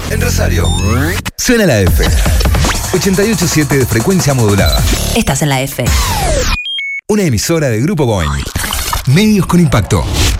En Rosario. Suena la F. 88.7 de frecuencia modulada. Estás en la F. Una emisora de Grupo Boeing. Medios con impacto.